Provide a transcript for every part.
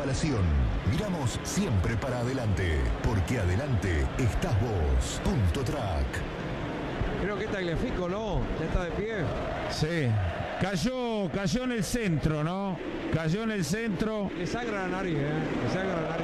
instalación. Miramos siempre para adelante, porque adelante estás vos. Punto Track. Creo que Tagliafico, ¿no? Ya está de pie. Sí. Cayó en el centro, ¿no? Cayó en el centro. Le sangra la nariz, Le sangra la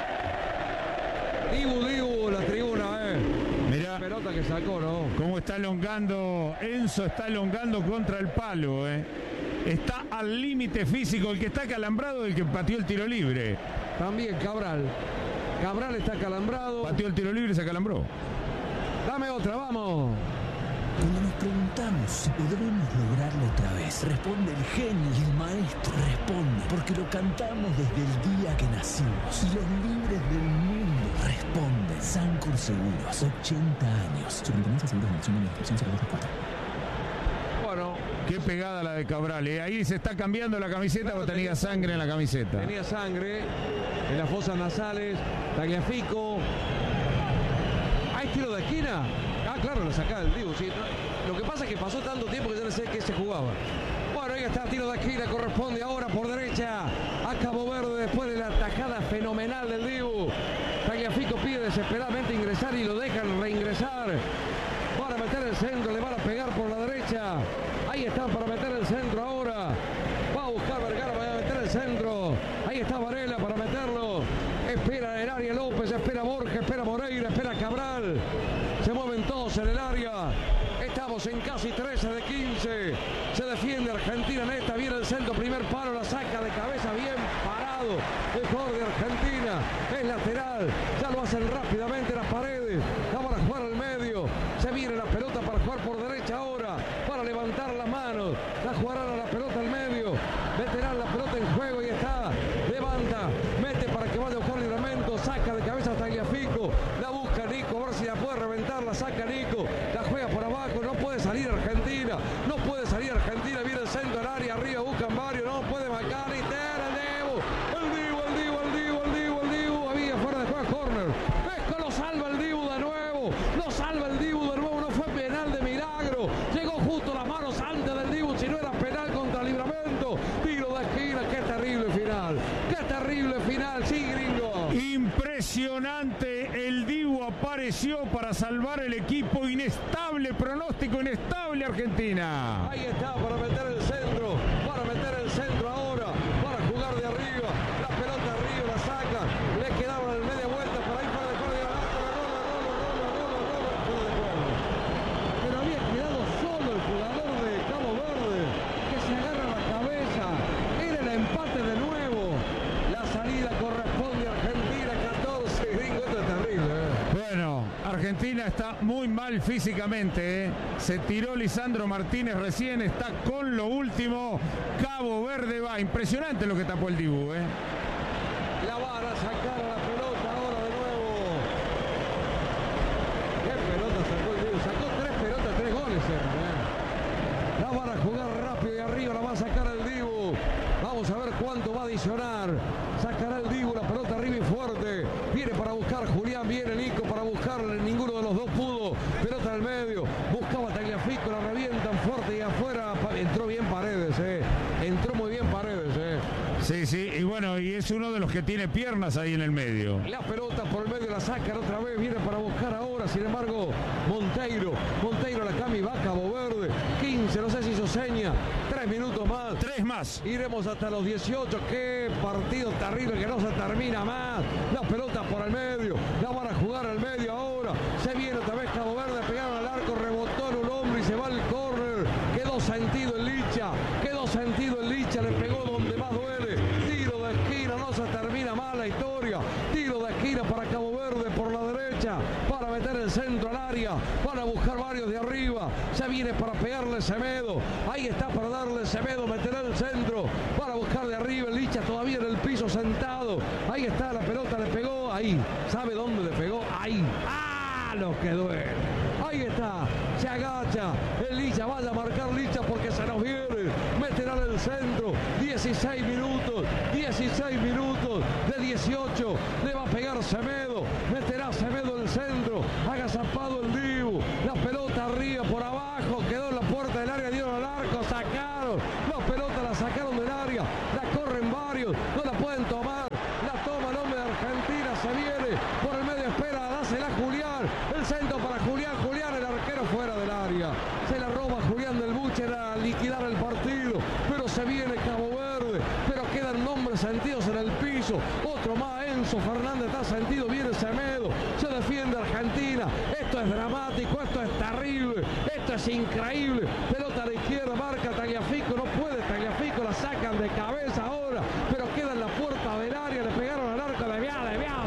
nariz. Dibu, la tribuna, Mirá. La pelota que sacó, ¿no? Cómo está elongando. Enzo está elongando contra el palo, Está al límite físico. El que está acalambrado es el que pateó el tiro libre. También Cabral. Cabral está acalambrado. Pateó el tiro libre y se acalambró. Dame otra, vamos. Cuando nos preguntamos si podremos lograrlo otra vez, responde el genio y el maestro. Responde, porque lo cantamos desde el día que nacimos. Y los libres del mundo responden. Sancor Seguros, 80 años. Superintendencia de Seguros de Nación de la Inscripción 024. Bueno. Qué pegada la de Cabral, Ahí se está cambiando la camiseta, claro, o tenía sangre en la camiseta. Tenía sangre en las fosas nasales. Tagliafico. ¿Hay tiro de esquina? Ah, claro, lo sacaba el Dibu, sí. Lo que pasa es que pasó tanto tiempo que ya no sé qué se jugaba. Bueno, ahí está, tiro de esquina, corresponde ahora por derecha a Cabo Verde después de la tajada fenomenal del Dibu. Tagliafico pide desesperadamente ingresar y lo dejan reingresar. Para meter el centro, le van a pegar por la derecha. Ahí están para meter el centro ahora. Va a buscar Vergara para meter el centro. Ahí está Varela para meterlo. Espera el área López, espera Borges, espera Moreira, espera Cabral. Se mueven todos en el área. Estamos en casi 13 de 15. Se defiende Argentina en esta. Viene el centro, primer palo, la saca de cabeza, bien parado. El jugador de Argentina es lateral. Ya lo hacen rápidamente las paredes. La van a jugar al medio. Se viene la pelota para jugar por derecha ahora. Para levantar las manos. La jugarán a la pelota al medio. Meterán la pelota en juego y está. Levanta. Mete para que vaya a buscar Livramento. Saca de cabeza hasta Tagliafico. La busca Nico. A ver si la puede reventar. La saca Nico. La juega por abajo. No puede salir Argentina. No puede salir Argentina. Viene el centro al área. Arriba buscan varios. No puede marcar. Y el Dibu. Había fuera de juego corner. Pesco lo salva el Dibu de nuevo. Lo salva el Dibu de nuevo. No fue penal de milagro. Llegó justo las manos antes del Dibu. Si no era penal contra Livramento. Tiro de esquina. Qué terrible final. Qué terrible final. Sí, gringo. Impresionante. El Dibu apareció para salvar el equipo. Inestable, pronóstico inestable Argentina. Ahí está para meter el centro. Para meter el centro ahora. Para jugar de arriba. La pelota arriba la saca. Le quedaban en media vuelta. Por ahí para después de ganar. Pero había quedado solo el jugador de Cabo Verde. Que se agarra la cabeza. Era el empate de nuevo. La salida corresponde a Argentina. 14. Gringo, esto es terrible. Bueno, Argentina está muy mal físicamente. Se tiró Lisandro Martínez recién. Está con lo último. Cabo Verde va. Impresionante lo que tapó el Dibu, La van a sacar a la pelota ahora de nuevo. ¿Qué pelota sacó el Dibu? Sacó 3 pelotas, 3 goles. La van a jugar rápido y arriba la va a sacar el Dibu. Vamos a ver cuánto va a adicionar. Sacará el Dibu la pelota arriba y fuerte. Viene para buscar Julián, viene Nico para buscar. Ninguno de los dos pudo. Pelota en el medio. Buscaba Tagliafico, la revientan fuerte y afuera. Entró bien Paredes, Entró muy bien Paredes, Sí, y bueno, y es uno de los que tiene piernas ahí en el medio. La pelota por el medio la sacan otra vez, viene para buscar ahora, sin embargo, Monteiro la cambia y va a Cabo Verde. 15, no sé si hizo seña, 3 minutos más. 3 más. Iremos hasta los 18, qué partido terrible que no se termina más. La pelota por el medio, la van a jugar al medio ahora. Se viene otra vez Cabo Verde, pegaron al arco, rebotó en un hombro y se va al córner. Quedó sentido el Licha, le pegó donde más duele. Tiro de esquina, no se termina mal la historia. Tiro de esquina para Cabo Verde por la derecha, para meter el centro al área, para buscar varios de arriba. Se viene para pegarle Semedo. Ahí está para darle Semedo, meterá el centro, para buscar de arriba el Licha todavía en el piso sentado. Ahí está la pelota, le pegó ahí. ¿Sabe dónde le pegó? Ahí. ¡Ah! Lo que duele. Ahí está, se agacha el Licha, vaya a marcar Licha porque se nos viene. Meterá en el centro, 16 minutos de 18, le va a pegar Semedo, meterá Semedo en el centro, agazapado el Dibu, la pelota arriba, por abajo, quedó en la puerta del área, dieron al arco, sacaron, la pelota la sacaron del área, la corren varios, no la pueden tomar, sentidos en el piso, otro más, Enzo Fernández está sentido, viene Semedo, se defiende Argentina, esto es dramático, esto es terrible, esto es increíble, pelota a la izquierda, marca Tagliafico, no puede Tagliafico, la sacan de cabeza ahora, pero queda en la puerta del área, le pegaron al arco, desviado,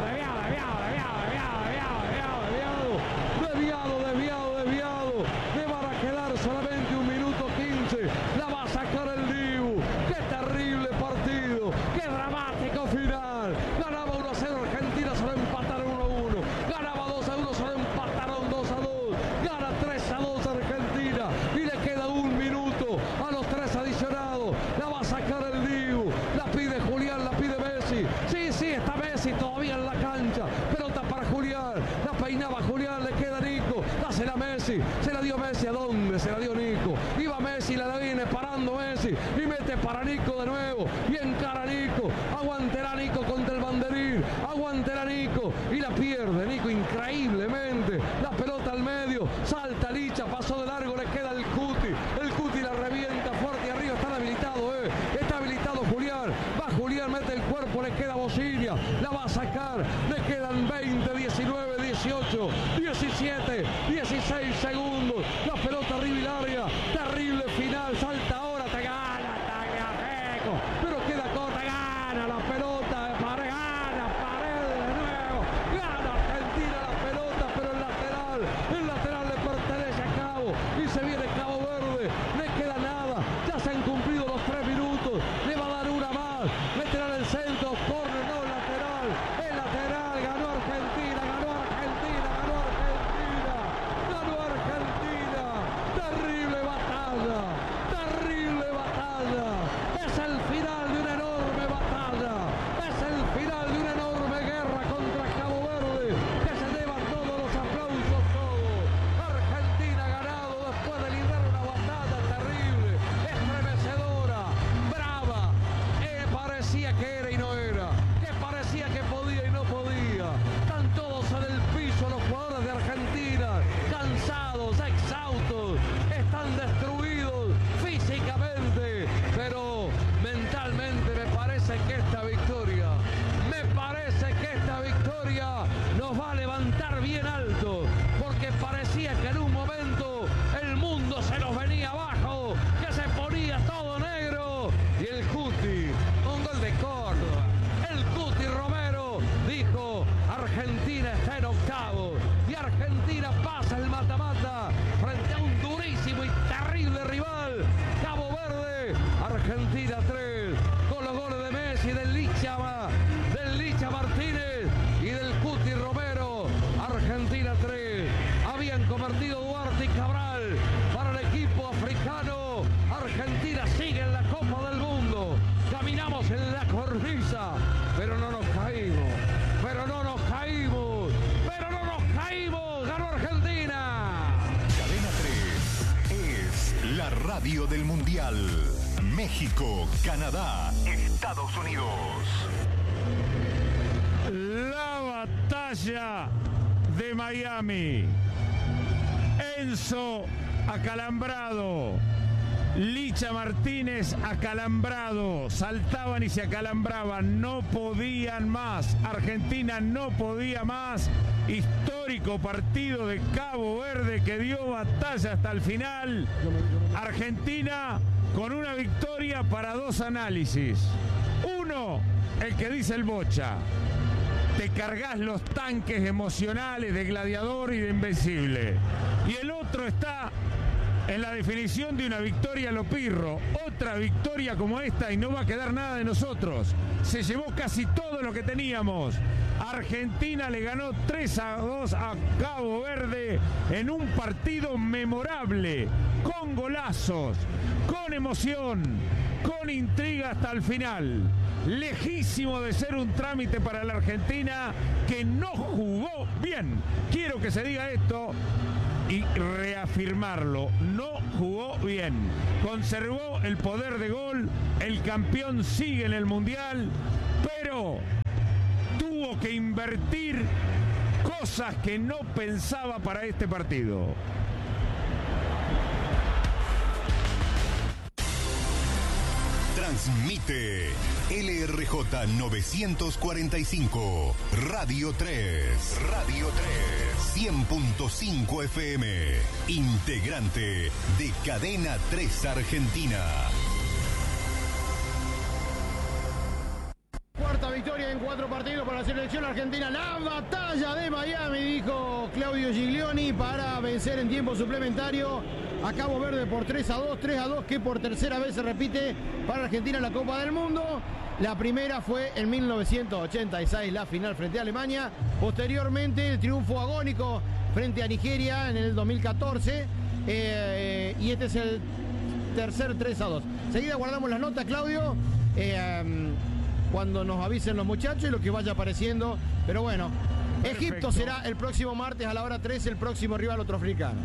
le van a quedar solamente 1 minuto 15, la va a sacar el Dibu, qué terrible partido, qué dramático final, ganaba 1-0 Argentina, se lo empataron 1-1, ganaba 2-1, se lo empataron 2-2, gana 3-2 Argentina y le queda 1 minuto a los 3 adicionados, la va a sacar el Dibu, la pide Julián, la pide Messi, sí, está Messi todavía en la cancha, pelota para Julián, la peinaba Julián, le queda Nico, dásela a Messi, se la dio Messi, ¿a dónde? Se la dio Nico, iba Messi, la viene parando Messi y mete para Nico de nuevo y encara Nico, aguantará Nico contra el banderín, aguantará Nico y la pierde Nico increíblemente, la pelota al medio, salta Licha, pasó de largo, le queda el Cuti la revienta fuerte y arriba está habilitado Julián, va Julián, mete el cuerpo, le queda Bocinia, la va a sacar, le quedan 20, 19, 18, 17, 16 segundos, la pelota arriba y larga, terrible final, salta ahora, te gana Tagliafico, pero queda corta, gana la pelota, gana Paredes de nuevo, gana Argentina la pelota, pero el lateral le pertenece a Cabo y se viene Cabo Verde, le queda nada, ya se han cumplido los 3 minutos, le va a dar una más, meterá en el centro, córner, no el lateral, ganó Argentina, terrible batalla, es el final de una enorme batalla, es el final de una enorme guerra contra Cabo Verde, que se lleva todos los aplausos, Argentina ganado después de librar una batalla terrible, estremecedora, brava, parecía que era y no era, que parecía que podía y no podía, están todos en el piso los jugadores de Argentina, cansados, exhaustos, están destruidos físicamente, pero mentalmente me parece que esta victoria nos va a levantar bien alto, porque parecía que en un momento el mundo se nos venía abajo, que se ponía todo negro, y el Cuti, un gol de Córdoba, el Cuti Romero dijo, Argentina está en octavos, y Argentina pasa el mata-mata frente a un durísimo y terrible rival, Cabo Verde, Argentina 3, con los goles de Messi, del Licha Martínez y del Cuti Romero, Argentina 3, habían convertido Duarte y Cabral para el equipo africano, Argentina sigue en la Copa del Mundo, caminamos en la cornisa, pero no nos caímos, ganó Argentina. Cadena 3 es la radio del Mundial. México, Canadá, Estados Unidos. La batalla de Miami. Enzo acalambrado, Licha Martínez acalambrado, saltaban y se acalambraban, no podían más, Argentina no podía más, histórico partido de Cabo Verde que dio batalla hasta el final, Argentina con una victoria para 2 análisis, uno, el que dice el Bocha, te cargas los tanques emocionales de Gladiador y de Invencible, y el otro está en la definición de una victoria a lo Pirro, otra victoria como esta y no va a quedar nada de nosotros. Se llevó casi todo lo que teníamos. Argentina le ganó 3-2 a Cabo Verde en un partido memorable, con golazos, con emoción, con intriga hasta el final. Lejísimo de ser un trámite para la Argentina que no jugó bien. Quiero que se diga esto y reafirmarlo, no jugó bien, conservó el poder de gol, el campeón sigue en el Mundial, pero tuvo que invertir cosas que no pensaba para este partido. Transmite LRJ 945, Radio 3, 100.5 FM, integrante de Cadena 3 Argentina. Cuarta victoria en 4 partidos para la selección argentina. La batalla de Miami, dijo Claudio Giglioni, para vencer en tiempo suplementario a Cabo Verde por 3-2, que por tercera vez se repite para Argentina en la Copa del Mundo. La primera fue en 1986, la final frente a Alemania. Posteriormente el triunfo agónico frente a Nigeria en el 2014. Y este es el tercer 3-2. Seguida guardamos las notas, Claudio. Cuando nos avisen los muchachos y lo que vaya apareciendo. Pero bueno, perfecto. Egipto será el próximo martes a la hora 13, el próximo rival otro africano.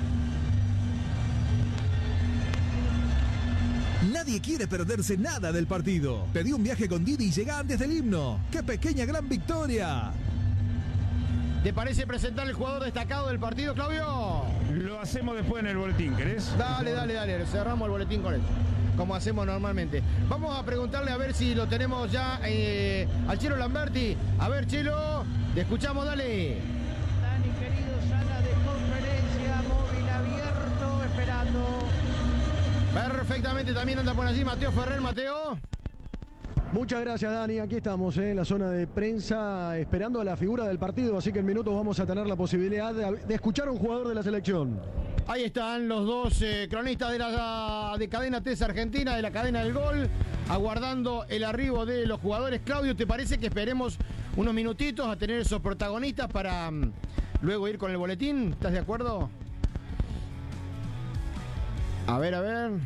Nadie quiere perderse nada del partido. Pedí un viaje con Didi y llega antes del himno. ¡Qué pequeña gran victoria! ¿Te parece presentar el jugador destacado del partido, Claudio? Lo hacemos después en el boletín, ¿querés? Dale. Cerramos el boletín con eso, como hacemos normalmente. Vamos a preguntarle a ver si lo tenemos ya al Chelo Lamberti. A ver, Chelo, te escuchamos, dale. Dani, querido, sala de conferencia, móvil abierto, esperando. Perfectamente, también anda por allí Mateo Ferrer. Mateo. Muchas gracias, Dani. Aquí estamos en la zona de prensa esperando a la figura del partido, así que en minutos vamos a tener la posibilidad de escuchar a un jugador de la selección. Ahí están los dos cronistas de Cadena 3 Argentina, de la cadena del gol, aguardando el arribo de los jugadores. Claudio, ¿te parece que esperemos unos minutitos a tener esos protagonistas para luego ir con el boletín? ¿Estás de acuerdo? A ver.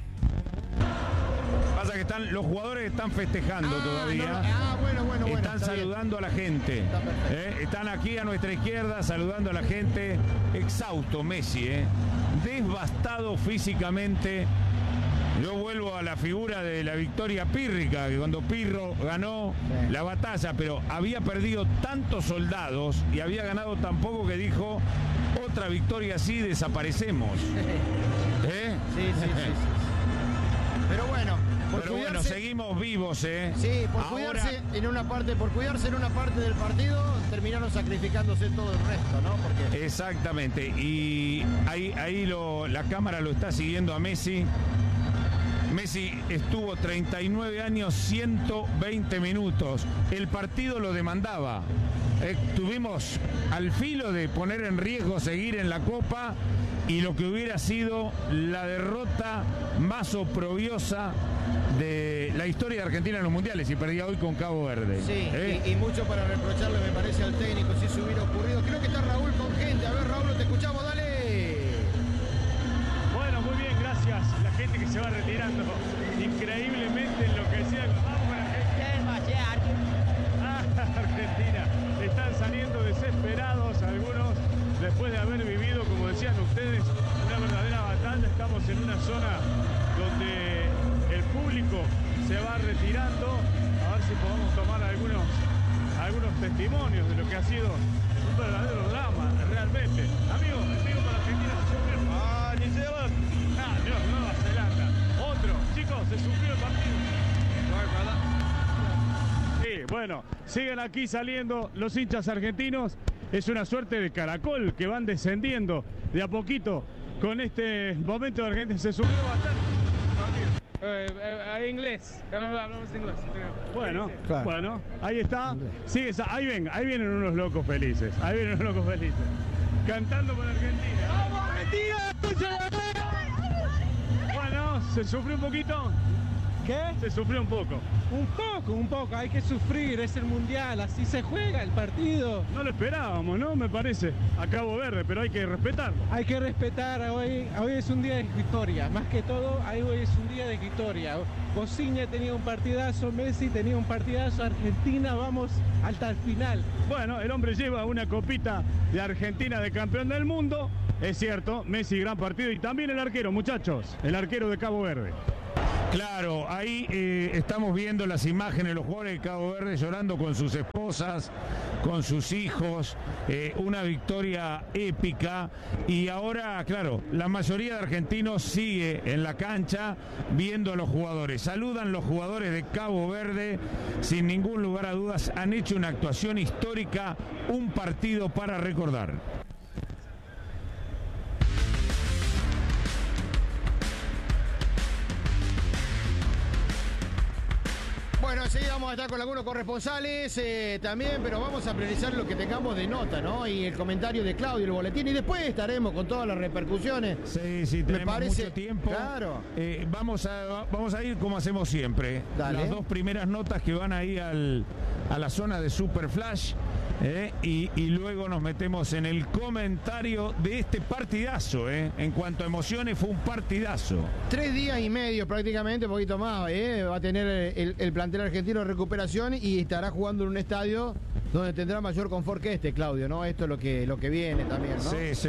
Pasa que los jugadores están festejando todavía. Bueno. Están saludando a la gente. Están aquí a nuestra izquierda saludando a la gente. Exhausto Messi, devastado físicamente. Yo vuelvo a la figura de la victoria pírrica, que cuando Pirro ganó la batalla, pero había perdido tantos soldados y había ganado tan poco que dijo, otra victoria así desaparecemos. Sí. Pero bueno, seguimos vivos, Sí, por cuidarse en una parte del partido, terminaron sacrificándose todo el resto, ¿no? Porque... Exactamente, y ahí la cámara lo está siguiendo a Messi. Messi estuvo 39 años, 120 minutos. El partido lo demandaba. Estuvimos al filo de poner en riesgo seguir en la Copa y lo que hubiera sido la derrota más oprobiosa de la historia de Argentina en los mundiales, y perdía hoy con Cabo Verde. Sí, y mucho para reprocharle me parece al técnico si eso hubiera ocurrido. Creo que está Raúl con gente. A ver, Raúl, te escuchamos, dale. Bueno, muy bien, gracias. La gente que se va retirando increíblemente enloquecida. Vamos con Argentina. Están saliendo desesperados algunos después de haber vivido, como decían ustedes, una verdadera batalla. Estamos en una zona donde el público se va retirando. A ver si podemos tomar algunos testimonios de lo que ha sido un verdadero drama, realmente. Amigos, para Argentina se sufrió. Nueva Zelanda. Otro. Chicos, se sufrió el partido. Sí, bueno, siguen aquí saliendo los hinchas argentinos. Es una suerte de caracol que van descendiendo de a poquito con este momento de Argentina. Se sufrió bastante. Inglés, hablamos inglés. Bueno, ahí está. Sigue, ahí vienen unos locos felices. Cantando por Argentina. ¡Vamos, Argentina! Bueno, se sufrió un poquito. ¿Qué? Se sufrió un poco. Un poco, hay que sufrir, es el mundial, así se juega el partido. No lo esperábamos, ¿no? Me parece, a Cabo Verde, pero hay que respetarlo. Hay que respetar, hoy es un día de victoria, más que todo, hoy es un día de victoria. Bociña tenía un partidazo, Messi tenía un partidazo, Argentina, vamos hasta el final. Bueno, el hombre lleva una copita de Argentina de campeón del mundo, es cierto, Messi gran partido, y también el arquero, muchachos, el arquero de Cabo Verde. Claro, ahí estamos viendo las imágenes de los jugadores de Cabo Verde llorando con sus esposas, con sus hijos, una victoria épica. Y ahora, claro, la mayoría de argentinos sigue en la cancha viendo a los jugadores. Saludan los jugadores de Cabo Verde, sin ningún lugar a dudas, han hecho una actuación histórica, un partido para recordar. Bueno, enseguida vamos a estar con algunos corresponsales también, pero vamos a priorizar lo que tengamos de nota, ¿no? Y el comentario de Claudio, el boletín, y después estaremos con todas las repercusiones. Sí, tenemos mucho tiempo. Claro. Vamos a ir como hacemos siempre. Dale. Las dos primeras notas que van ahí a la zona de Super Flash. Y luego nos metemos en el comentario de este partidazo. En cuanto a emociones, fue un partidazo. 3 días y medio prácticamente, un poquito más. Va a tener el plantel argentino de recuperación y estará jugando en un estadio donde tendrá mayor confort que este, Claudio, ¿no? Esto es lo que viene también, ¿no? Sí.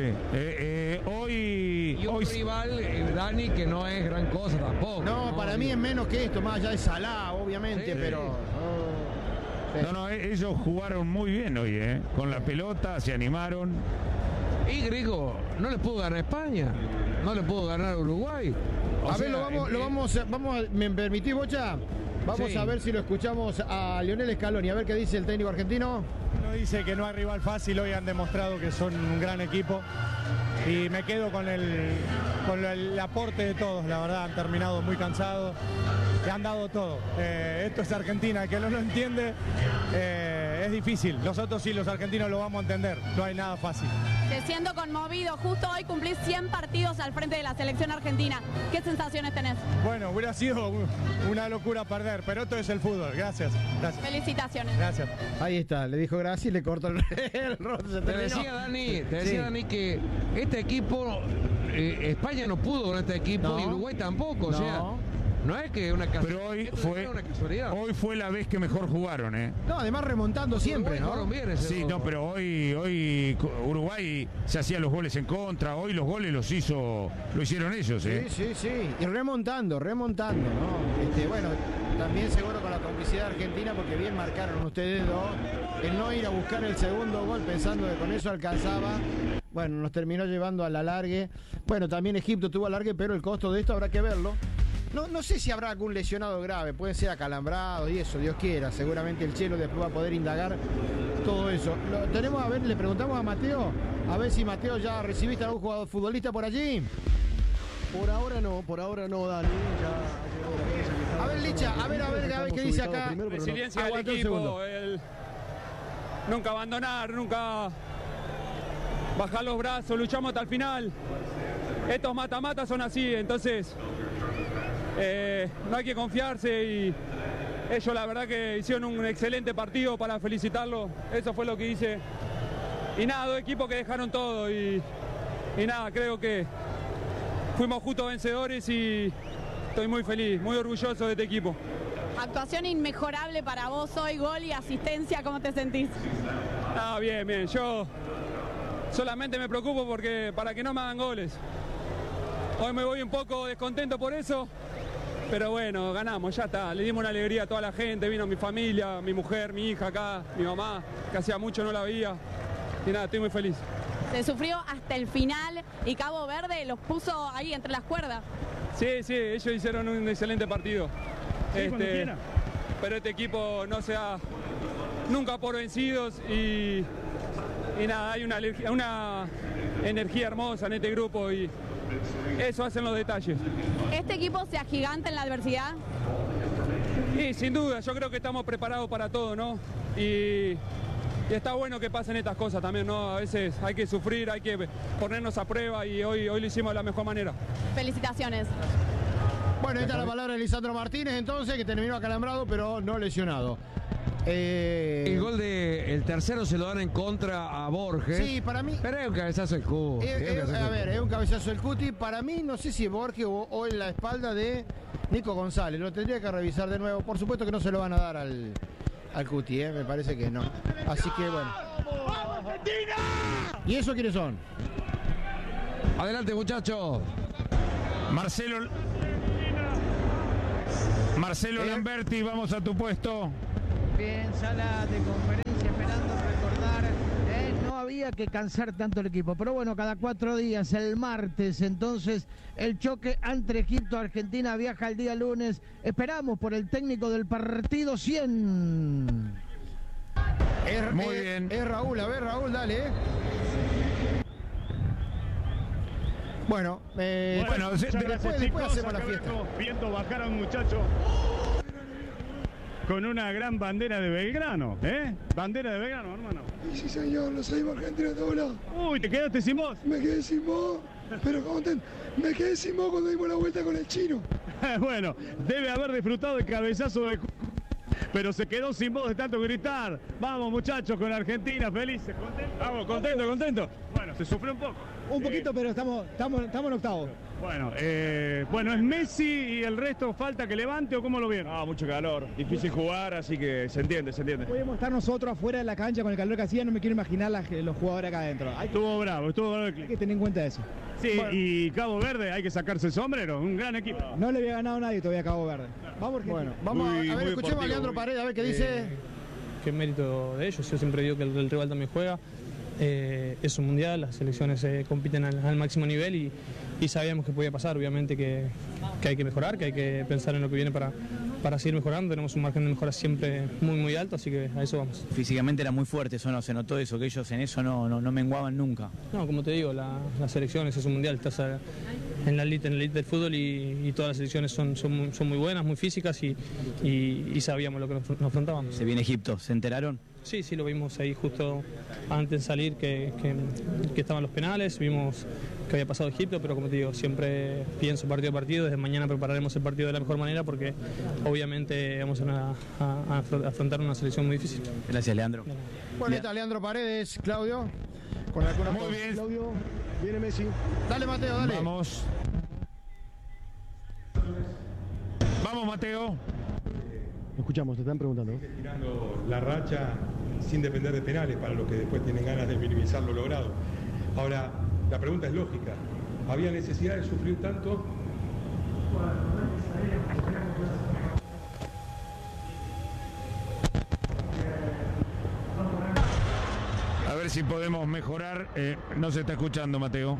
Y un rival, Dani, que no es gran cosa tampoco. No, para mí es menos que esto, más allá de Salah, obviamente, Sí. pero... No, ellos jugaron muy bien hoy, con la pelota, se animaron. Y Griego, no le pudo ganar a España, no le pudo ganar a Uruguay. A ver, vamos a, ¿me permitís, Bocha? Vamos Sí. a ver si lo escuchamos a Lionel Scaloni, a ver qué dice el técnico argentino. Uno dice que no hay rival fácil, hoy han demostrado que son un gran equipo y me quedo con el aporte de todos, la verdad, han terminado muy cansados, que han dado todo. Esto es Argentina, el que no lo entiende es difícil, nosotros sí, los argentinos lo vamos a entender, no hay nada fácil. Te siento conmovido, justo hoy cumplís 100 partidos al frente de la selección argentina. ¿Qué sensaciones tenés? Bueno, hubiera sido una locura perder, pero esto es el fútbol, gracias. Felicitaciones. Gracias. Ahí está, le dijo gracias y le cortó el rostro. se Te terminó. decía Dani que este equipo, España no pudo con este equipo, No. y Uruguay tampoco, o No. sea, no es que una casualidad. Pero hoy Esto es una casualidad. fue la vez que mejor jugaron, No, además remontando siempre, ¿no? Jugaron bien ese Sí, dos. no, pero hoy Uruguay se hacía los goles en contra, hoy los goles lo hicieron ellos, Sí. Y remontando, ¿no? Bueno, también seguro con la complicidad argentina, porque bien marcaron ustedes dos. El no ir a buscar el segundo gol pensando que con eso alcanzaba. Bueno, nos terminó llevando al alargue. Bueno, también Egipto tuvo alargue, pero el costo de esto habrá que verlo. No sé si habrá algún lesionado grave, puede ser acalambrado y eso, Dios quiera. Seguramente el Chelo después va a poder indagar todo eso. Tenemos, a ver, le preguntamos a Mateo, a ver si Mateo ya recibiste a algún jugador futbolista por allí. Por ahora no, Dani. Ya A ver, Licha, a ver qué dice acá. Resiliencia del Aguanta un equipo, segundo. nunca abandonar, nunca bajar los brazos, luchamos hasta el final. Estos mata-mata son así, entonces no hay que confiarse y ellos la verdad que hicieron un excelente partido para felicitarlo, eso fue lo que hice. Y nada, dos equipos que dejaron todo y nada, creo que fuimos justos vencedores y estoy muy feliz, muy orgulloso de este equipo. Actuación inmejorable para vos hoy, gol y asistencia, ¿cómo te sentís? Ah, bien, yo solamente me preocupo para que no me hagan goles. Hoy me voy un poco descontento por eso, pero bueno, ganamos, ya está. Le dimos una alegría a toda la gente, vino mi familia, mi mujer, mi hija acá, mi mamá, que hacía mucho no la veía. Y nada, estoy muy feliz. Se sufrió hasta el final y Cabo Verde los puso ahí entre las cuerdas. Sí, ellos hicieron un excelente partido. Pero este equipo no se da nunca por vencidos y nada, hay una energía hermosa en este grupo y eso hacen los detalles. ¿Este equipo se agiganta en la adversidad? Y sin duda, yo creo que estamos preparados para todo, ¿no? Y está bueno que pasen estas cosas también, ¿no? A veces hay que sufrir, hay que ponernos a prueba y hoy lo hicimos de la mejor manera. Felicitaciones. Bueno, esta es la palabra de Lisandro Martínez, entonces, que terminó acalambrado, pero no lesionado. El gol el tercero se lo dan en contra a Borges. Sí, para mí. Pero es un cabezazo del Cuti. Es un cabezazo del Cuti. Para mí, no sé si es Borges o en la espalda de Nico González. Lo tendría que revisar de nuevo. Por supuesto que no se lo van a dar al Cuti, me parece que no. Así que bueno. ¿Y eso quiénes son? Adelante, muchachos. Marcelo Marcelo Lamberti, vamos a tu puesto. Bien, sala de conferencia esperando recordar. No había que cansar tanto el equipo, pero bueno, cada 4 días, el martes, entonces el choque entre Egipto y Argentina viaja el día lunes. Esperamos por el técnico del partido 100. Muy bien. Es Raúl, a ver Raúl, dale. Bueno, después hacemos la fiesta. Viendo bajar a un muchacho con una gran bandera de Belgrano, ¿eh? Bandera de Belgrano, hermano. Sí, señor, lo seguimos Argentina a todos lados. Uy, ¿te quedaste sin voz? Me quedé sin voz, pero contento. Me quedé sin voz cuando dimos la vuelta con el chino. Bueno, debe haber disfrutado el cabezazo de... Pero se quedó sin voz de tanto gritar. Vamos, muchachos, con Argentina, felices, contentos. Vamos, contento. Bueno, se sufrió un poco. Un poquito, pero estamos en octavo. Bueno, ¿es Messi y el resto falta que levante o cómo lo vieron? Mucho calor, difícil jugar, así que se entiende. Podemos estar nosotros afuera de la cancha con el calor que hacía, no me quiero imaginar los jugadores acá adentro. Estuvo bravo el Hay que tener en cuenta eso. Sí, bueno. Y Cabo Verde hay que sacarse el sombrero, un gran equipo. No le había ganado nadie todavía a Cabo Verde. Vamos, Argentina. Vamos a ver, escuchemos a Leandro Paredes, a ver qué dice. Qué mérito de ellos, yo siempre digo que el rival también juega. Es un mundial, las selecciones compiten al máximo nivel y sabíamos que podía pasar, obviamente que hay que mejorar, que hay que pensar en lo que viene para seguir mejorando. Tenemos un margen de mejora siempre muy alto, así que a eso vamos. Físicamente era muy fuerte, eso no se notó eso, que ellos en eso no menguaban nunca. No, como te digo, las selecciones es un mundial, estás en la elite del fútbol y todas las selecciones son muy buenas, muy físicas y sabíamos lo que nos enfrentábamos. Se viene Egipto, ¿se enteraron? Sí, lo vimos ahí justo antes de salir que estaban los penales, vimos que había pasado Egipto, pero como te digo, siempre pienso partido a partido, desde mañana prepararemos el partido de la mejor manera porque obviamente vamos a afrontar una selección muy difícil. Gracias, Leandro. Bueno, está Leandro Paredes, Claudio. Muy bien. Claudio, viene Messi. Dale, Mateo, dale. Vamos, Mateo. Escuchamos, te están preguntando. Tirando la racha sin depender de penales para los que después tienen ganas de minimizar lo logrado. Ahora, la pregunta es lógica. ¿Había necesidad de sufrir tanto? A ver si podemos mejorar. No se está escuchando, Mateo.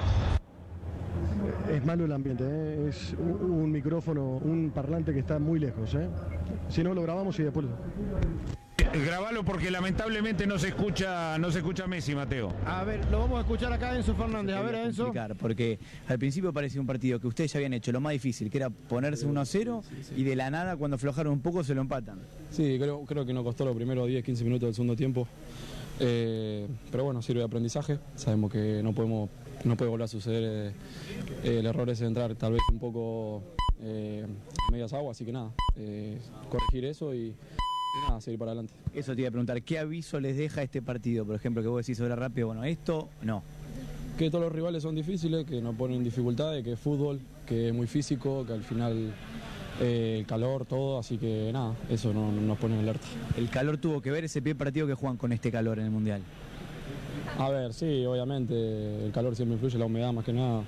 Es malo el ambiente, ¿eh? Es un micrófono, un parlante que está muy lejos. Si no, lo grabamos y después... Grabalo porque lamentablemente no se escucha Messi, Mateo. A ver, lo vamos a escuchar acá a Enzo Fernández. A ver, Enzo. Porque al principio parecía un partido que ustedes ya habían hecho lo más difícil, que era ponerse 1-0 y de la nada, cuando aflojaron un poco, se lo empatan. Sí, creo que nos costó los primeros 10-15 minutos del segundo tiempo. Pero bueno, sirve de aprendizaje. Sabemos que no puede volver a suceder el error ese de entrar tal vez un poco a medias aguas, así que nada, corregir eso y nada, seguir para adelante. Eso te iba a preguntar, ¿qué aviso les deja este partido? Por ejemplo, que vos decís sobre rápido, bueno, esto no. Que todos los rivales son difíciles, que nos ponen dificultades, que es fútbol, que es muy físico, que al final el calor, todo, así que nada, eso no nos pone en alerta. ¿El calor tuvo que ver ese primer partido que juegan con este calor en el Mundial? A ver, sí, obviamente, el calor siempre influye, la humedad más que nada.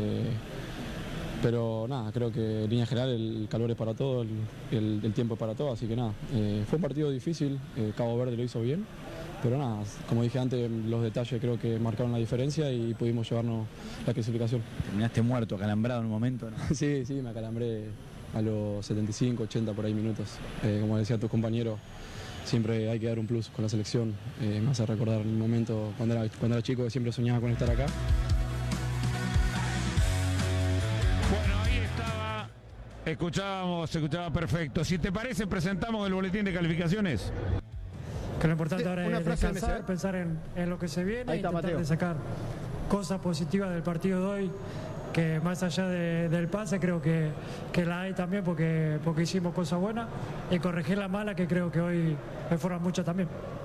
Pero nada, creo que en línea general el calor es para todo, el tiempo es para todo, así que nada. Fue un partido difícil, Cabo Verde lo hizo bien, pero nada, como dije antes, los detalles creo que marcaron la diferencia y pudimos llevarnos la clasificación. Terminaste muerto, acalambrado en un momento, ¿no? Sí, me acalambré a los 75, 80 por ahí minutos. Como decía tu compañero, siempre hay que dar un plus con la selección. Me hace recordar el momento cuando era chico que siempre soñaba con estar acá. Se escuchaba perfecto. Si te parece, presentamos el boletín de calificaciones. Que lo importante ahora es descansar, pensar en lo que se viene, y tratar de sacar cosas positivas del partido de hoy, que más allá del pase creo que la hay también porque hicimos cosas buenas, y corregir la mala que creo que hoy fueron muchas también.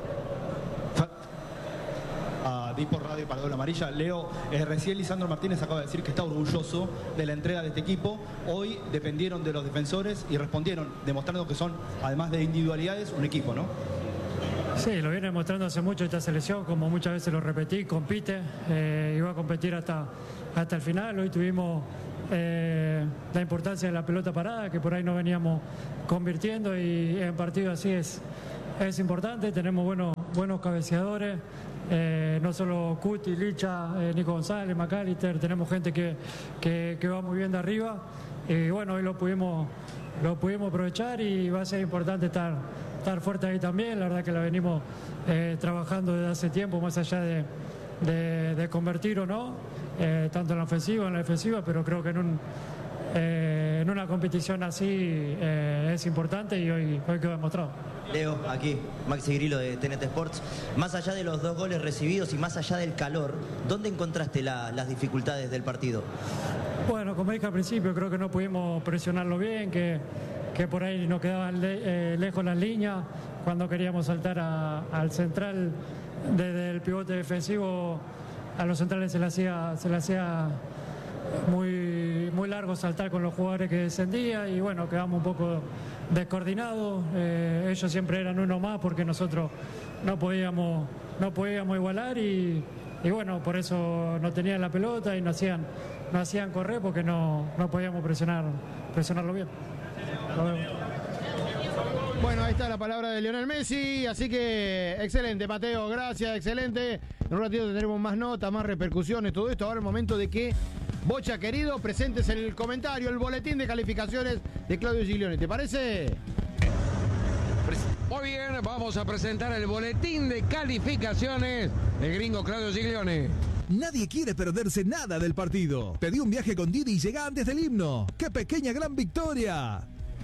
Di por radio para Doble Amarilla. Leo, recién Lisandro Martínez acaba de decir que está orgulloso de la entrega de este equipo. Hoy dependieron de los defensores y respondieron, demostrando que son, además de individualidades, un equipo, ¿no? Sí, lo viene demostrando hace mucho esta selección, como muchas veces lo repetí, compite, iba a competir hasta el final. Hoy tuvimos la importancia de la pelota parada, que por ahí no veníamos convirtiendo, y en partidos así es importante. Tenemos buenos cabeceadores, no solo Cuti, Licha, Nico González, McAllister, tenemos gente que va muy bien de arriba, y bueno, hoy lo pudimos aprovechar, y va a ser importante estar fuerte ahí también. La verdad que la venimos trabajando desde hace tiempo, más allá de convertir o no, tanto en la ofensiva, en la defensiva, pero creo que en una competición así es importante, y hoy quedó demostrado. Leo, aquí, Maxi Grillo de TNT Sports. Más allá de los 2 goles recibidos y más allá del calor, ¿dónde encontraste las dificultades del partido? Bueno, como dije al principio, creo que no pudimos presionarlo bien, que por ahí nos quedaban lejos las líneas. Cuando queríamos saltar al central, desde el pivote defensivo, a los centrales se le hacía muy largo saltar con los jugadores que descendían, y bueno, quedamos un poco descoordinados. Ellos siempre eran uno más porque nosotros no podíamos igualar, y bueno, por eso no tenían la pelota y no hacían correr, porque no podíamos presionarlo bien. Bueno, ahí está la palabra de Lionel Messi, así que excelente, Mateo, gracias, excelente. En un ratito tendremos más notas, más repercusiones, todo esto. Ahora es el momento de que, Bocha querido, presentes el comentario, el boletín de calificaciones de Claudio Giglioni, ¿te parece? Muy bien, vamos a presentar el boletín de calificaciones del gringo Claudio Giglioni. Nadie quiere perderse nada del partido. Pedí un viaje con Didi y llega antes del himno. ¡Qué pequeña gran victoria!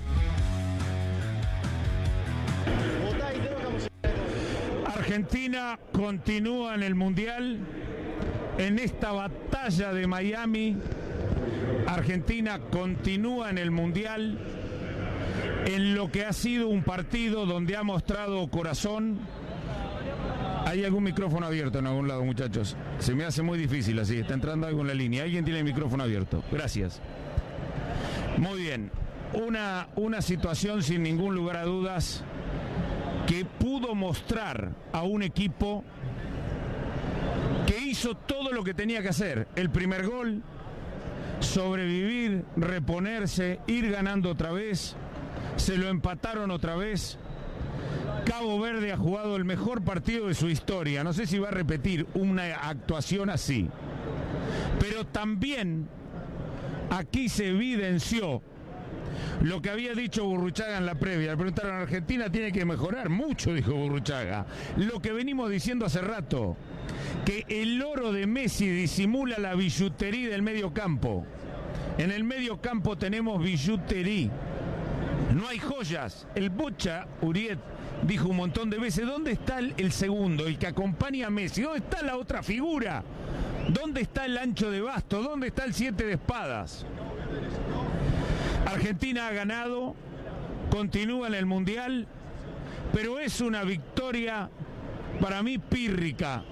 Argentina continúa en el Mundial. En esta batalla de Miami, Argentina continúa en el Mundial, en lo que ha sido un partido donde ha mostrado corazón. ¿Hay algún micrófono abierto en algún lado, muchachos? Se me hace muy difícil así, está entrando algo en la línea. ¿Alguien tiene el micrófono abierto? Gracias. Muy bien. Una situación sin ningún lugar a dudas que pudo mostrar a un equipo que hizo todo lo que tenía que hacer. El primer gol, sobrevivir, reponerse, ir ganando otra vez, se lo empataron otra vez. Cabo Verde ha jugado el mejor partido de su historia. No sé si va a repetir una actuación así, pero también aquí se evidenció lo que había dicho Burruchaga en la previa. Le preguntaron: Argentina tiene que mejorar mucho, dijo Burruchaga. Lo que venimos diciendo hace rato, que el oro de Messi disimula la billutería del medio campo. En el medio campo tenemos billutería, no hay joyas. El Bocha Uriet dijo un montón de veces: ¿dónde está el segundo, el que acompaña a Messi? ¿Dónde está la otra figura? ¿Dónde está el ancho de basto? ¿Dónde está el 7 de espadas? Argentina ha ganado, continúa en el Mundial, pero es una victoria para mí pírrica.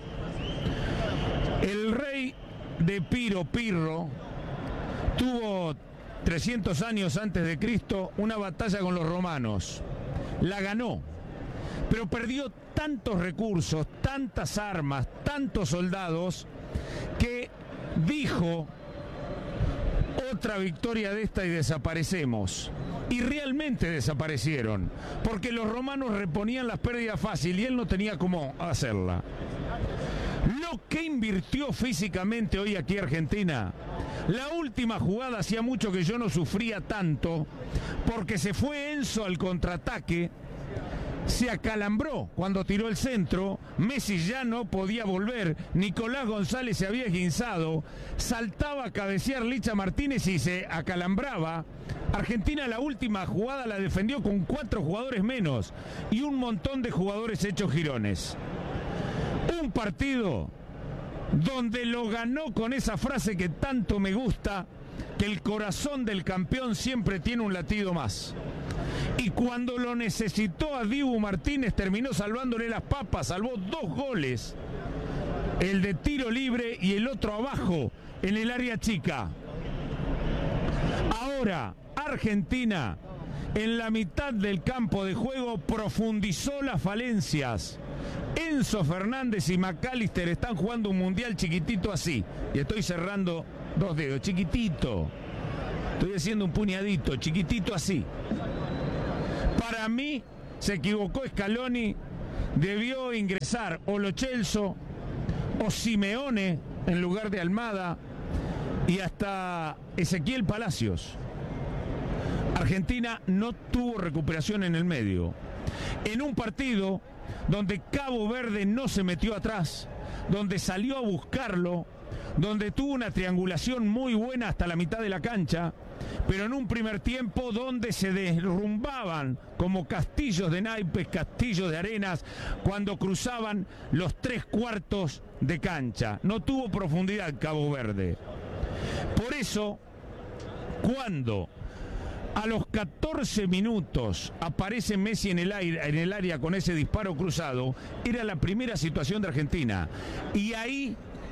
El rey de Pirro tuvo 300 años antes de Cristo una batalla con los romanos. La ganó, pero perdió tantos recursos, tantas armas, tantos soldados, que dijo: otra victoria de esta y desaparecemos. Y realmente desaparecieron, porque los romanos reponían las pérdidas fácil y él no tenía cómo hacerla. Lo que invirtió físicamente hoy aquí Argentina, la última jugada, hacía mucho que yo no sufría tanto, porque se fue Enzo al contraataque, se acalambró cuando tiró el centro, Messi ya no podía volver, Nicolás González se había esguinzado, saltaba a cabecear Licha Martínez y se acalambraba. Argentina la última jugada la defendió con 4 jugadores menos y un montón de jugadores hechos jirones. Un partido donde lo ganó con esa frase que tanto me gusta, que el corazón del campeón siempre tiene un latido más. Y cuando lo necesitó a Dibu Martínez, terminó salvándole las papas, salvó 2 goles. El de tiro libre y el otro abajo, en el área chica. Ahora, Argentina, en la mitad del campo de juego, profundizó las falencias. Enzo Fernández y McAllister están jugando un mundial chiquitito así. Y estoy cerrando 2 dedos, chiquitito. Estoy haciendo un puñadito, chiquitito así. Para mí, se equivocó Scaloni, debió ingresar o Lo Celso o Simeone en lugar de Almada y hasta Ezequiel Palacios. Argentina no tuvo recuperación en el medio. En un partido donde Cabo Verde no se metió atrás, donde salió a buscarlo, donde tuvo una triangulación muy buena hasta la mitad de la cancha, pero en un primer tiempo donde se derrumbaban como castillos de naipes, castillos de arenas, cuando cruzaban los 3/4 de cancha. No tuvo profundidad Cabo Verde. Por eso, cuando a los 14 minutos aparece Messi en el área con ese disparo cruzado, era la primera situación de Argentina. Y ahí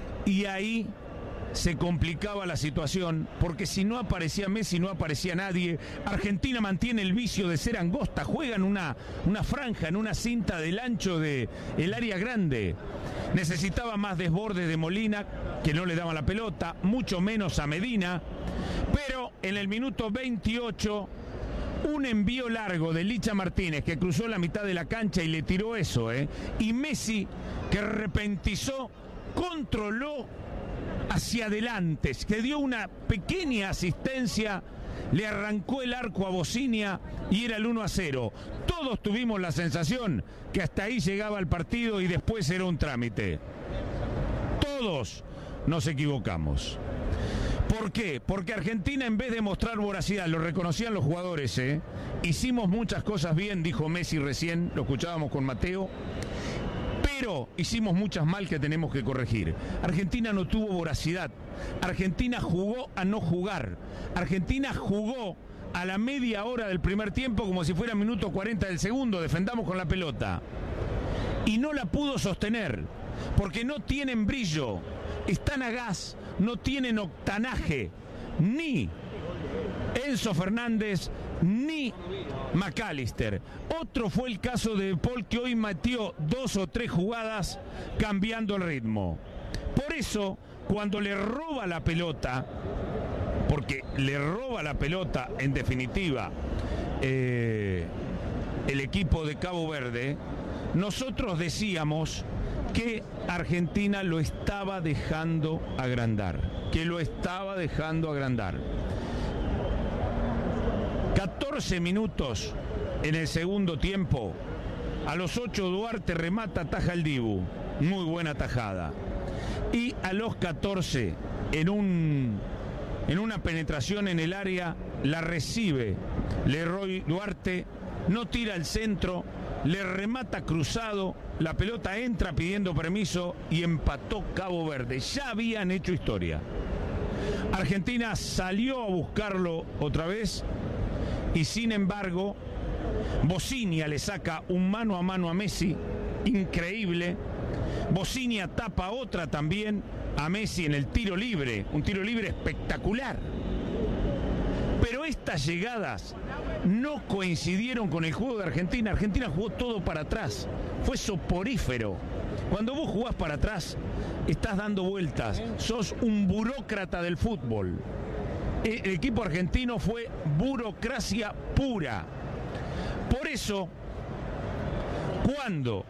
se complicaba la situación, porque si no aparecía Messi, no aparecía nadie. Argentina mantiene el vicio de ser angosta, juega en una franja, en una cinta del ancho del área grande. Necesitaba más desborde de Molina, que no le daba la pelota, mucho menos a Medina, pero en el minuto 28, un envío largo de Licha Martínez, que cruzó la mitad de la cancha y le tiró eso, y Messi, que repentizó, controló hacia adelante, que dio una pequeña asistencia, le arrancó el arco a Bocinia y era el 1-0. Todos tuvimos la sensación que hasta ahí llegaba el partido y después era un trámite. Todos nos equivocamos. ¿Por qué? Porque Argentina, en vez de mostrar voracidad, lo reconocían los jugadores, hicimos muchas cosas bien, dijo Messi recién, lo escuchábamos con Mateo, pero hicimos muchas mal que tenemos que corregir. Argentina no tuvo voracidad. Argentina jugó a no jugar. Argentina jugó a la media hora del primer tiempo como si fuera minuto 40 del segundo. Defendamos con la pelota. Y no la pudo sostener, porque no tienen brillo. Están a gas, no tienen octanaje. Ni Enzo Fernández, ni McAllister. Otro fue el caso de Paul, que hoy metió 2 o 3 jugadas cambiando el ritmo. Por eso, cuando le roba la pelota, porque le roba la pelota en definitiva el equipo de Cabo Verde, nosotros decíamos que Argentina lo estaba dejando agrandar, 14 minutos en el segundo tiempo, a los 8 Duarte remata, ataja el Dibu, muy buena tajada. Y a los 14, en una penetración en el área, la recibe Leroy Duarte, no tira al centro, le remata cruzado, la pelota entra pidiendo permiso y empató Cabo Verde. Ya habían hecho historia. Argentina salió a buscarlo otra vez y sin embargo Bocinia le saca un mano a mano a Messi, increíble. Bocinia tapa otra también a Messi en el tiro libre, un tiro libre espectacular. Pero estas llegadas no coincidieron con el juego de Argentina. Argentina jugó todo para atrás, fue soporífero. Cuando vos jugás para atrás, estás dando vueltas, sos un burócrata del fútbol. El equipo argentino fue burocracia pura. Por eso, cuando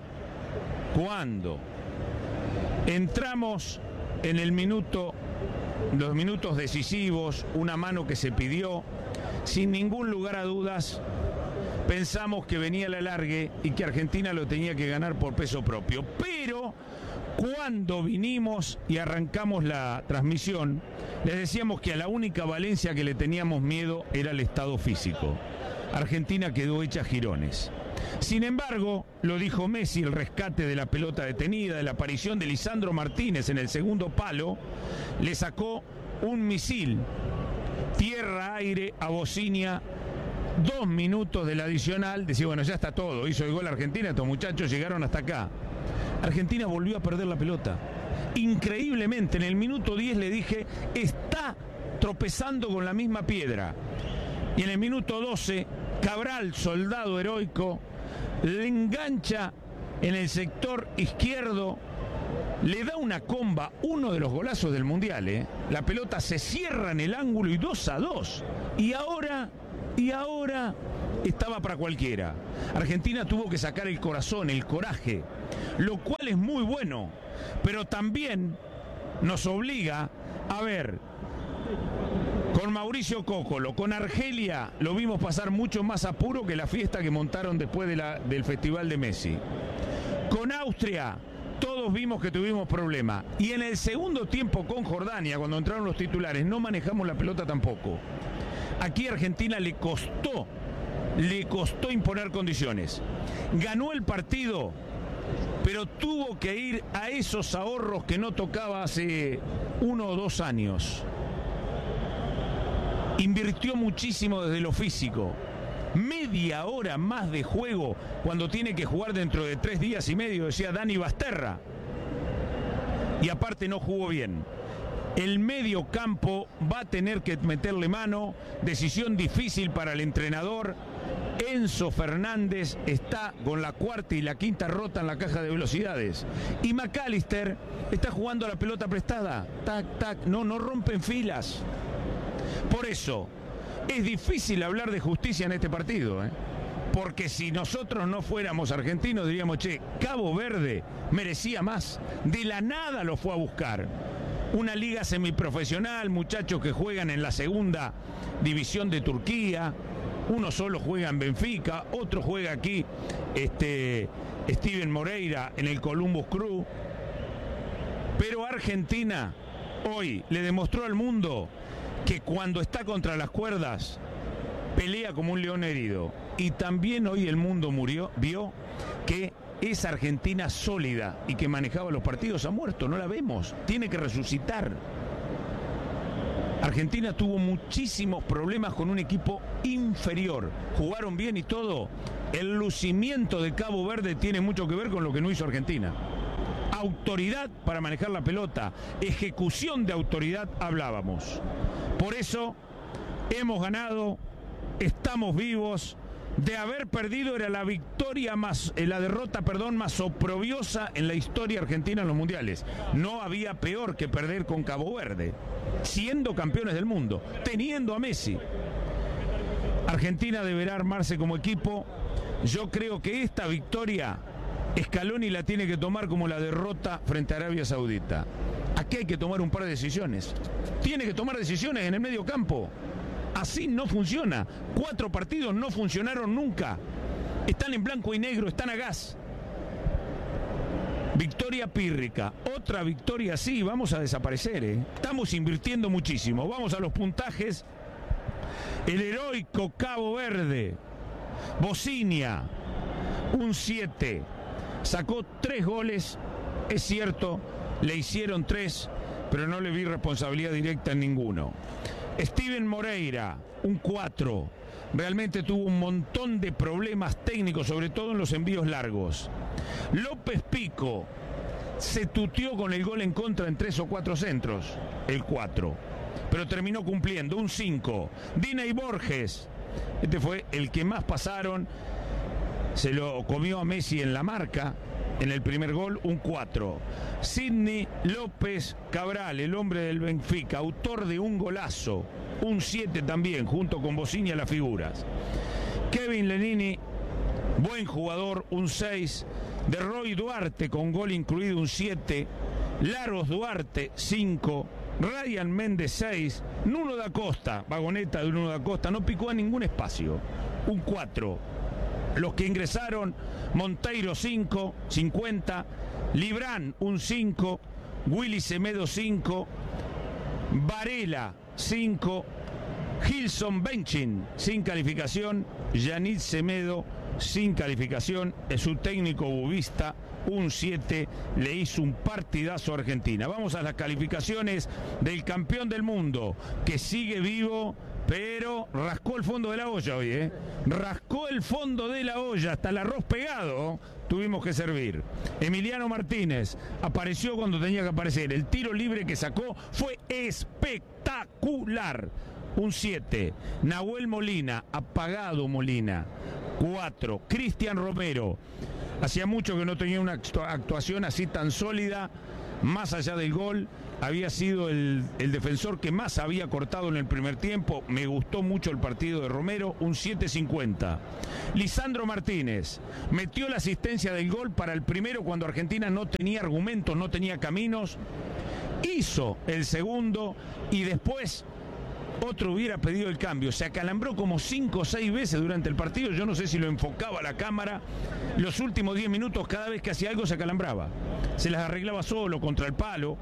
entramos en los minutos decisivos, una mano que se pidió, sin ningún lugar a dudas, pensamos que venía el alargue y que Argentina lo tenía que ganar por peso propio. Pero cuando vinimos y arrancamos la transmisión, les decíamos que a la única valencia que le teníamos miedo era el estado físico. Argentina quedó hecha jirones. Sin embargo, lo dijo Messi, el rescate de la pelota detenida, de la aparición de Lisandro Martínez en el segundo palo, le sacó un misil tierra-aire a Bocinia. 2 minutos del adicional, decía, bueno, ya está todo, hizo el gol Argentina, estos muchachos llegaron hasta acá. Argentina volvió a perder la pelota. Increíblemente, en el minuto 10 le dije, está tropezando con la misma piedra. Y en el minuto 12, Cabral, soldado heroico, le engancha en el sector izquierdo le da una comba, uno de los golazos del Mundial, ¿eh? La pelota se cierra en el ángulo y 2-2. Y ahora estaba para cualquiera. Argentina tuvo que sacar el corazón, el coraje, lo cual es muy bueno, pero también nos obliga a ver. Con Mauricio Cócolo, con Argelia, lo vimos pasar mucho más apuro que la fiesta que montaron después del Festival de Messi. Con Austria, todos vimos que tuvimos problemas. Y en el segundo tiempo con Jordania, cuando entraron los titulares, no manejamos la pelota tampoco. Aquí a Argentina le costó imponer condiciones. Ganó el partido, pero tuvo que ir a esos ahorros que no tocaba hace 1 o 2 años. Invirtió muchísimo desde lo físico. Media hora más de juego cuando tiene que jugar dentro de 3 días y medio, decía Dani Basterra. Y aparte no jugó bien. El medio campo va a tener que meterle mano. Decisión difícil para el entrenador. Enzo Fernández está con la 4ª y la 5ª rota en la caja de velocidades. Y McAllister está jugando a la pelota prestada. Tac, tac. No rompen filas. Por eso, es difícil hablar de justicia en este partido, ¿eh? Porque si nosotros no fuéramos argentinos diríamos, che, Cabo Verde merecía más. De la nada lo fue a buscar. Una liga semiprofesional, muchachos que juegan en la 2ª división de Turquía. Uno solo juega en Benfica, otro juega aquí, Steven Moreira en el Columbus Crew. Pero Argentina hoy le demostró al mundo que cuando está contra las cuerdas pelea como un león herido. Y también hoy el mundo vio que esa Argentina sólida y que manejaba los partidos ha muerto, no la vemos, tiene que resucitar. Argentina tuvo muchísimos problemas con un equipo inferior, jugaron bien y todo. El lucimiento de Cabo Verde tiene mucho que ver con lo que no hizo Argentina. Autoridad para manejar la pelota, ejecución de autoridad hablábamos. Por eso hemos ganado, estamos vivos. De haber perdido era la derrota más oprobiosa en la historia argentina en los mundiales. No había peor que perder con Cabo Verde, siendo campeones del mundo, teniendo a Messi. Argentina deberá armarse como equipo. Yo creo que esta victoria Scaloni la tiene que tomar como la derrota frente a Arabia Saudita. Aquí hay que tomar un par de decisiones. Tiene que tomar decisiones en el medio campo. Así no funciona. 4 partidos no funcionaron nunca. Están en blanco y negro, están a gas. Victoria pírrica. Otra victoria así, vamos a desaparecer, ¿eh? Estamos invirtiendo muchísimo. Vamos a los puntajes. El heroico Cabo Verde. Bosnia, un 7. Sacó 3 goles, es cierto, le hicieron 3, pero no le vi responsabilidad directa en ninguno. Steven Moreira, un 4. Realmente tuvo un montón de problemas técnicos, sobre todo en los envíos largos. López Pico se tuteó con el gol en contra en 3 o 4 centros, el 4. Pero terminó cumpliendo, un 5. Diney Borges, este fue el que más pasaron. Se lo comió a Messi en la marca, en el primer gol, un 4. Sidney López Cabral, el hombre del Benfica, autor de un golazo, un 7 también, junto con Bosnia las figuras. Kevin Lenini, buen jugador, un 6. De Roy Duarte, con gol incluido, un 7. Laros Duarte, 5. Ryan Méndez, 6. Nuno da Costa, vagoneta de Nuno da Costa, no picó a ningún espacio, un 4. Los que ingresaron, Monteiro 5, 50, Librán un 5, Willy Semedo 5, Varela 5, Gilson Benchin sin calificación, Yannick Semedo sin calificación, es su técnico bubista, un 7, le hizo un partidazo a Argentina. Vamos a las calificaciones del campeón del mundo, que sigue vivo, pero rascó el fondo de la olla hoy, ¿eh? Rascó el fondo de la olla, hasta el arroz pegado tuvimos que servir. Emiliano Martínez apareció cuando tenía que aparecer. El tiro libre que sacó fue espectacular. Un 7. Nahuel Molina, apagado Molina. 4. Cristian Romero. Hacía mucho que no tenía una actuación así tan sólida. Más allá del gol, había sido el defensor que más había cortado en el primer tiempo. Me gustó mucho el partido de Romero, un 7.50. Lisandro Martínez metió la asistencia del gol para el primero cuando Argentina no tenía argumentos, no tenía caminos. Hizo el segundo y después otro hubiera pedido el cambio. Se acalambró como 5 o 6 veces durante el partido. Yo no sé si lo enfocaba la cámara. Los últimos 10 minutos, cada vez que hacía algo se acalambraba. Se las arreglaba solo contra el palo.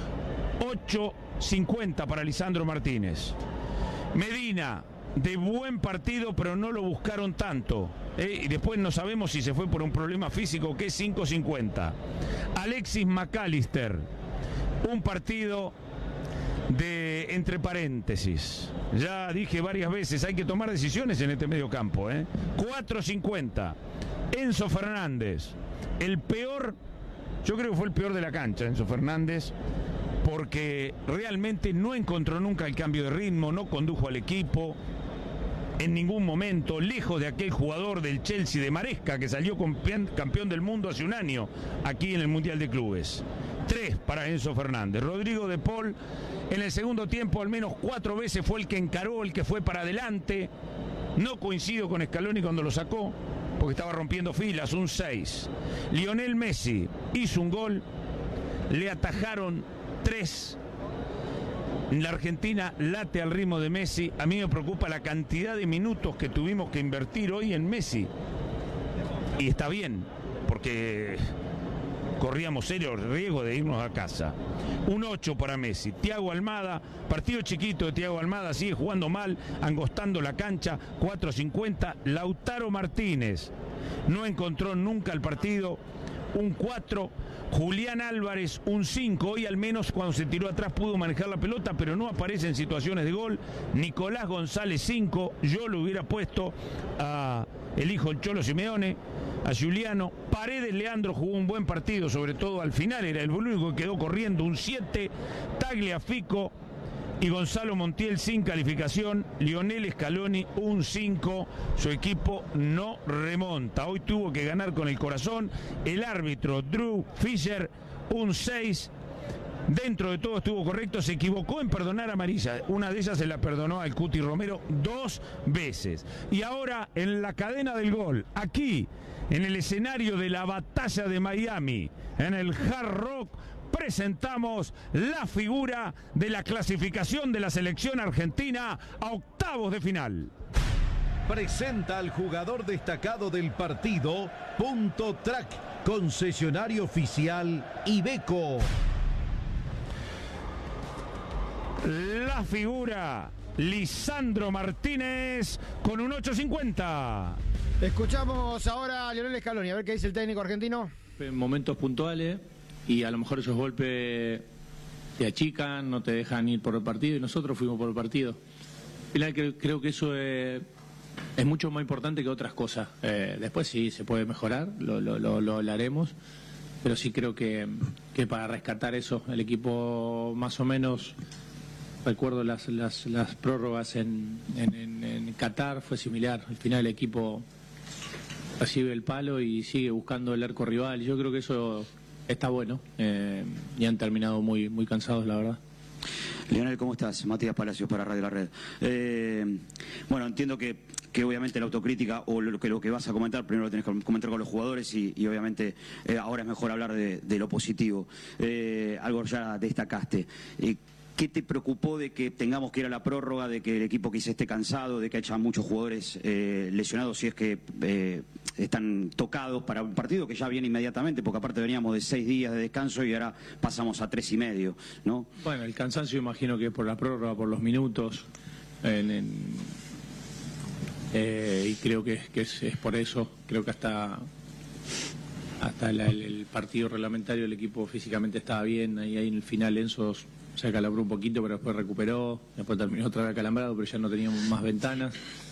8.50 para Lisandro Martínez. Medina, de buen partido, pero no lo buscaron tanto. Y después no sabemos si se fue por un problema físico o qué. 5.50. Alexis McAllister, un partido de entre paréntesis. Ya dije varias veces, hay que tomar decisiones en este medio campo. 4.50. Enzo Fernández, el peor, yo creo que fue el peor de la cancha, Enzo Fernández, porque realmente no encontró nunca el cambio de ritmo, no condujo al equipo en ningún momento, lejos de aquel jugador del Chelsea de Maresca que salió campeón del mundo hace un año aquí en el Mundial de Clubes. 3 para Enzo Fernández. Rodrigo de Paul en el segundo tiempo al menos 4 veces fue el que encaró, el que fue para adelante. No coincido con Scaloni cuando lo sacó, porque estaba rompiendo filas, un 6. Lionel Messi hizo un gol, le atajaron 3. La Argentina late al ritmo de Messi. A mí me preocupa la cantidad de minutos que tuvimos que invertir hoy en Messi. Y está bien, porque corríamos serio riesgo de irnos a casa. Un 8 para Messi. Thiago Almada, partido chiquito de Thiago Almada, sigue jugando mal, angostando la cancha, 4.50. Lautaro Martínez no encontró nunca el partido, un 4. Julián Álvarez, un 5. Hoy al menos cuando se tiró atrás pudo manejar la pelota, pero no aparece en situaciones de gol. Nicolás González, 5. Yo lo hubiera puesto a el hijo del Cholo Simeone, a Giuliano. Paredes Leandro jugó un buen partido, sobre todo al final, era el único que quedó corriendo, un 7. Tagliafico y Gonzalo Montiel sin calificación. Lionel Scaloni, un 5. Su equipo no remonta. Hoy tuvo que ganar con el corazón. El árbitro Drew Fisher, un 6. Dentro de todo estuvo correcto, se equivocó en perdonar amarilla. Una de ellas se la perdonó al Cuti Romero 2 veces. Y ahora en la cadena del gol, aquí en el escenario de la batalla de Miami, en el Hard Rock, presentamos la figura de la clasificación de la selección argentina a octavos de final. Presenta al jugador destacado del partido, Punto Track, concesionario oficial Iveco. La figura, Lisandro Martínez, con un 8.50. Escuchamos ahora a Lionel Scaloni, a ver qué dice el técnico argentino. En momentos puntuales, y a lo mejor esos golpes te achican, no te dejan ir por el partido, y nosotros fuimos por el partido. Al final creo que eso es mucho más importante que otras cosas. Después sí se puede mejorar, lo haremos, pero sí creo que para rescatar eso, el equipo más o menos, recuerdo las prórrogas en Qatar, fue similar. Al final el equipo recibe el palo y sigue buscando el arco rival. Yo creo que eso está bueno, y han terminado muy, muy cansados, la verdad. Lionel, ¿cómo estás? Matías Palacios para Radio La Red. Bueno, entiendo que obviamente la autocrítica o lo que vas a comentar, primero lo tenés que comentar con los jugadores y obviamente ahora es mejor hablar de lo positivo. Algo ya destacaste. ¿Qué te preocupó de que tengamos que ir a la prórroga, de que el equipo quizá esté cansado, de que haya muchos jugadores lesionados si es que están tocados para un partido que ya viene inmediatamente, porque aparte veníamos de 6 días de descanso y ahora pasamos a 3,5, ¿no? Bueno, el cansancio imagino que es por la prórroga, por los minutos, y creo que es por eso. Creo que hasta el partido reglamentario el equipo físicamente estaba bien, ahí en el final Enzo se acalabró un poquito, pero después recuperó, después terminó otra vez acalambrado, pero ya no teníamos más ventanas.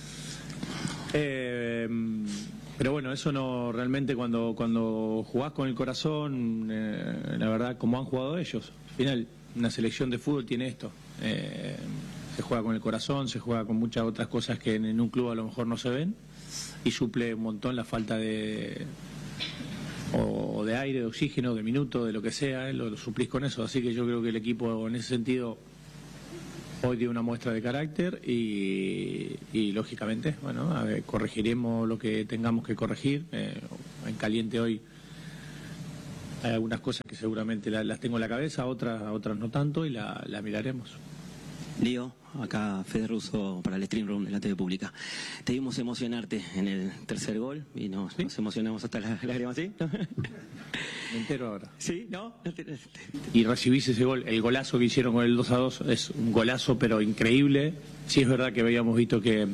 Pero bueno, eso no, realmente cuando jugás con el corazón, la verdad, como han jugado ellos, al final una selección de fútbol tiene esto, se juega con el corazón, se juega con muchas otras cosas que en un club a lo mejor no se ven, y suple un montón la falta de o de aire, de oxígeno, de minuto, de lo que sea, lo suplís con eso. Así que yo creo que el equipo en ese sentido hoy dio una muestra de carácter y lógicamente, bueno, a ver, corregiremos lo que tengamos que corregir. En caliente hoy hay algunas cosas que seguramente las tengo en la cabeza, otras no tanto, y la miraremos. Lío, acá Fede Russo para el Stream Room de la TV Pública. Te vimos emocionarte en el tercer gol y nos emocionamos hasta las lágrimas, ¿sí? Me entero ahora. ¿Sí? ¿No? Y recibís ese gol, el golazo que hicieron con el 2-2 es un golazo pero increíble. Sí es verdad que habíamos visto que